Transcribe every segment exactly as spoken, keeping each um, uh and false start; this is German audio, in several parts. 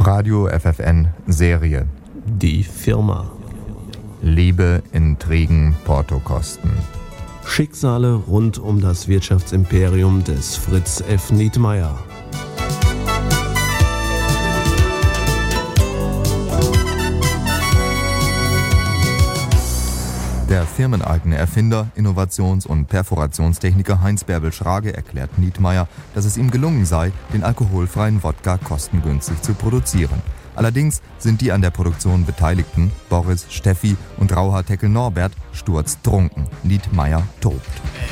Radio F F N Serie. Die Firma. Liebe, Intrigen, Portokosten. Schicksale rund um das Wirtschaftsimperium des Fritz F. Nietmeyer. Der firmeneigene Erfinder, Innovations- und Perforationstechniker Heinz Bärbel Schrage erklärt Nietmeyer, dass es ihm gelungen sei, den alkoholfreien Wodka kostengünstig zu produzieren. Allerdings sind die an der Produktion Beteiligten, Boris, Steffi und Rauhaar-Teckel Norbert, sturztrunken. Nietmeyer tobt.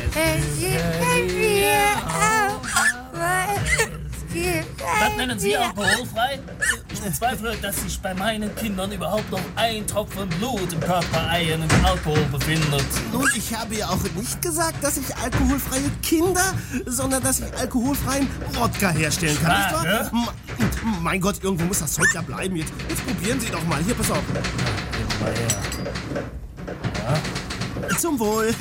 Was nennen Sie alkoholfrei? Ich bezweifle, dass sich bei meinen Kindern überhaupt noch ein Tropfen Blut im Körper eiernden Alkohol befindet. Nun, ich habe ja auch nicht gesagt, dass ich alkoholfreie Kinder, sondern dass ich alkoholfreien Wodka herstellen kann. Ah, Nicht ne? wahr? M- mein Gott, irgendwo muss das Zeug ja bleiben. Jetzt, jetzt probieren Sie doch mal. Hier, pass auf. Ja. Zum Wohl.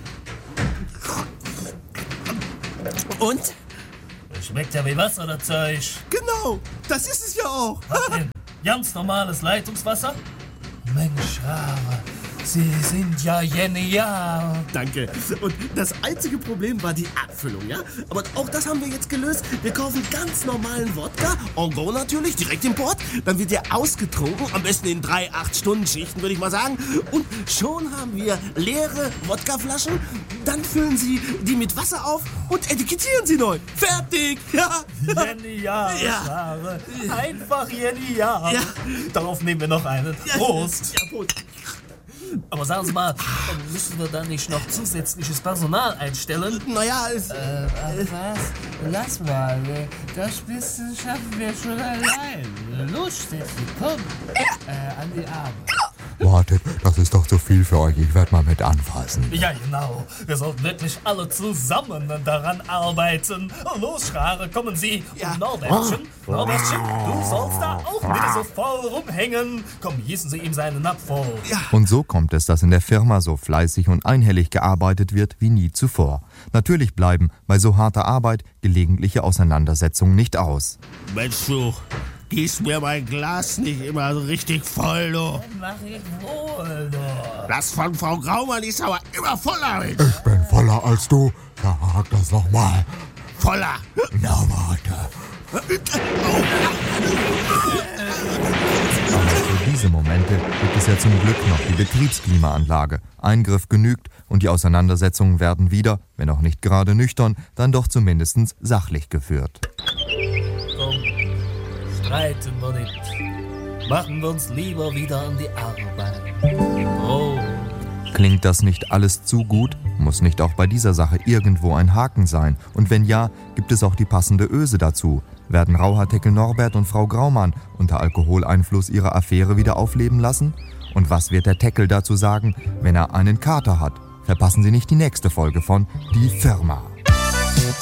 Und? Schmeckt ja wie Wasser, das Zeug. Genau, das ist es ja auch. Was denn? Ganz normales Leitungswasser? Mensch, Rare, Sie sind ja genial. Danke. Und das einzige Problem war die Abfüllung, ja? Aber auch das haben wir jetzt gelöst. Wir kaufen ganz normalen Wodka, en go natürlich, direkt im Port. Dann wird der ausgetrunken, am besten in drei acht-Stunden-Schichten, würde ich mal sagen. Und schon haben wir leere Wodkaflaschen. Dann füllen Sie die mit Wasser auf und etikettieren sie neu. Fertig! Ja! Genial, Ja. Rare. Einfach genial. Ja. Darauf nehmen wir noch einen. Prost. Ja, Prost. Aber sagen Sie mal, müssen wir dann nicht noch zusätzliches Personal einstellen? Naja, es... Äh, was? Lass mal, das bisschen schaffen wir schon allein. Los, Steffi, komm, äh, an die Arme. Wartet, das ist doch zu viel für euch. Ich werde mal mit anfassen. Ja, genau. Wir sollten wirklich alle zusammen daran arbeiten. Los, Schrare, kommen Sie. Ja. Und Norbertchen, Norbertchen, du sollst da auch wieder so voll rumhängen. Komm, gießen Sie ihm seinen Napf voll. Ja. Und so kommt es, dass in der Firma so fleißig und einhellig gearbeitet wird wie nie zuvor. Natürlich bleiben bei so harter Arbeit gelegentliche Auseinandersetzungen nicht aus. Mensch, du, gieß mir mein Glas nicht immer so richtig voll, du. Mach ich wohl, doch. Das von Frau Graumann ist aber immer voller, Mensch. Ich bin voller als du. Sag das nochmal. Voller. Na, warte. Aber für diese Momente gibt es ja zum Glück noch die Betriebsklimaanlage. Eingriff genügt und die Auseinandersetzungen werden wieder, wenn auch nicht gerade nüchtern, dann doch zumindest sachlich geführt. Komm, streiten wir nicht. Machen wir uns lieber wieder an die Arbeit. Oh. Klingt das nicht alles zu gut? Muss nicht auch bei dieser Sache irgendwo ein Haken sein? Und wenn ja, gibt es auch die passende Öse dazu? Werden Rauhaar-Teckel Norbert und Frau Graumann unter Alkoholeinfluss ihre Affäre wieder aufleben lassen? Und was wird der Teckel dazu sagen, wenn er einen Kater hat? Verpassen Sie nicht die nächste Folge von Die Firma.